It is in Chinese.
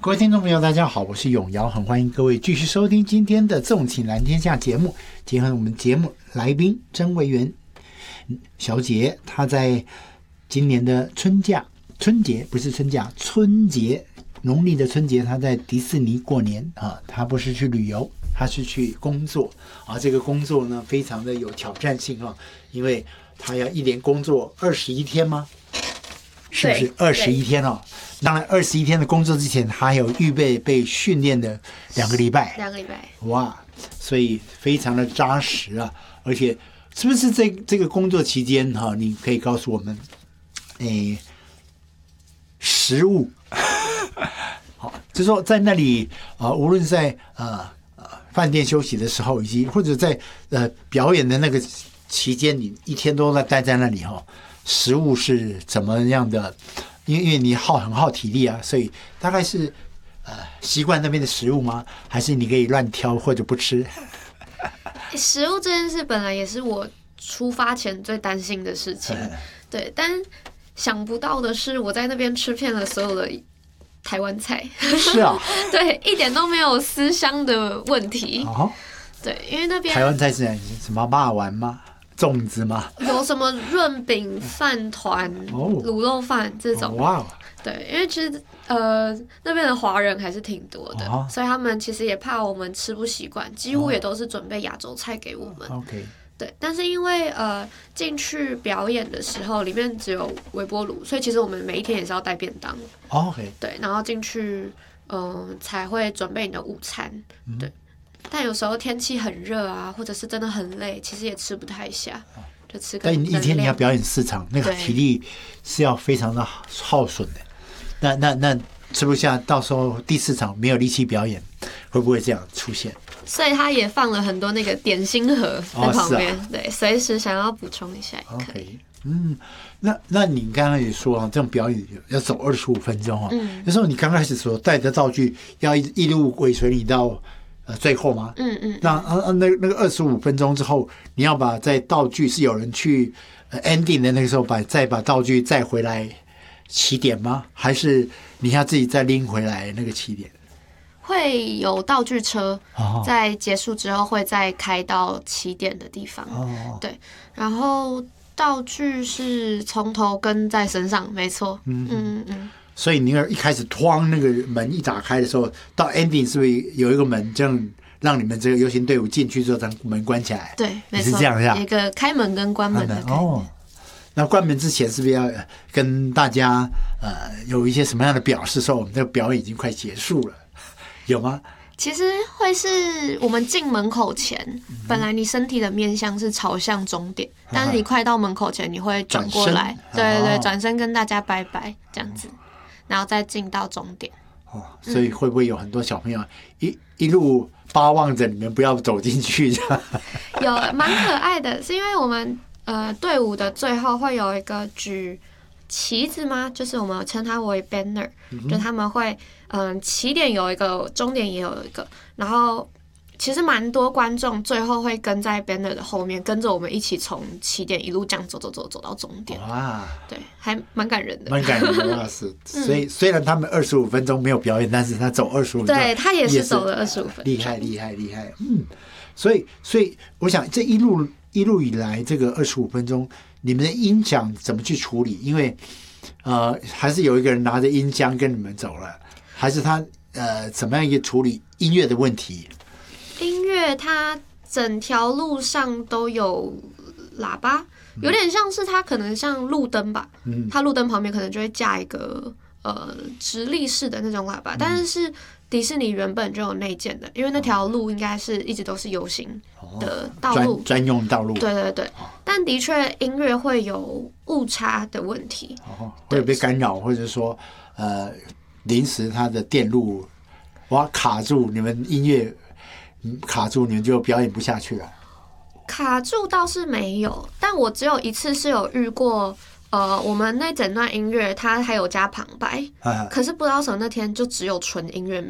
各位听众朋友大家好，我是永尧，很欢迎各位继续收听今天的纵情蓝天下节目。今天我们节目来宾曾维园小姐，她在今年的春节农历的春节，她在迪士尼过年啊，她不是去旅游，她是去工作啊。这个工作呢非常的有挑战性啊，因为她要一连工作21天吗？是不是21天哦？当然21天的工作之前，还有预备被训练的2个礼拜。哇，所以非常的扎实啊！而且是不是这个工作期间哈，你可以告诉我们，食物，好，就是说在那里无论在饭店休息的时候，以及或者在表演的那个期间，你一天都在待在那里哈。食物是怎么样的？因为你很耗体力啊，所以大概是习惯那边的食物吗？还是你可以乱挑或者不吃？ 食物这件事本来也是我出发前最担心的事情，对，但想不到的是，我在那边吃遍了所有的台湾菜， 是啊， 对，一点都没有思乡的问题。哦，对，因为那边台湾菜是什么肉丸吗？粽子吗？ 有什么润饼、饭团、卤肉饭这种。哇，对，因为其实那边的华人还是挺多的，所以他们其实也怕我们吃不习惯，几乎也都是准备亚洲菜给我们。 OK， 对，但是因为进去表演的时候里面只有微波炉，所以其实我们每一天也是要带便当。 OK， 对， 然后进去才会准备你的午餐。对。但有时候天气很热啊，或者是真的很累，其实也吃不太下，就吃个。 但一天你要表演4场，那个体力是要非常的耗损的。那吃不下，到时候第4场没有力气表演，会不会这样出现？ 所以他也放了很多那个点心盒在旁边，对，随时想要补充一下也可以。 那你刚刚也说啊，这种表演要走25分钟啊，那时候你刚开始所带的道具要一路尾随你到。最后吗？那个25分钟之后，你要把在道具是有人去ending 的那个时候再把道具再回来起点吗？还是你要自己再拎回来那个起点？ 会有道具车，在结束之后会再开到起点的地方。对，然后道具是从头跟在身上，没错。所以你一开始突那个门一打开的时候，到 ending 是不是有一个门，这样让你们这个游行队伍进去之后，将门关起来？ 对，没错， 是这样一个开门跟关门的概念。 那关门之前是不是要跟大家有一些什么样的表示，说我们这个表演已经快结束了，有吗？ 其实会是我们进门口前，本来你身体的面向是朝向终点，但是你快到门口前，你会转过来，对，转身跟大家拜拜这样子。然后再进到终点。 所以会不会有很多小朋友一路巴望着你们不要走进去？ 有蛮可爱的，是因为我们队伍的最后会有一个举旗子吗？就是我们称它为 banner，就他们会起点有一个，终点也有一个，然后。其实蛮多观众最后会跟在 banner 的后面，跟着我们一起从起点一路这样走到终点。哇，对，还蛮感人的。 蛮感人的，哇是。所以虽然他们25分钟没有表演，但是他走25分钟， 对他也是走了25分钟， 厉害。所以我想这一路以来，这个25分钟，你们的音响怎么去处理？因为还是有一个人拿着音箱跟你们走了，还是他怎么样一个处理音乐的问题？ 音乐它整条路上都有喇叭，有点像是它可能像路灯吧，它路灯旁边可能就会架一个直立式的那种喇叭，但是迪士尼原本就有内建的，因为那条路应该是一直都是游行的道路， 专用道路。 对，但的确音乐会有误差的问题， 会被干扰，或者说临时它的电路卡住，你们音乐。卡住，你们就表演不下去了。 卡住倒是没有，但我只有一次是有遇过，我们那整段音乐它还有加旁白，可是不知道什么那天就只有纯音乐。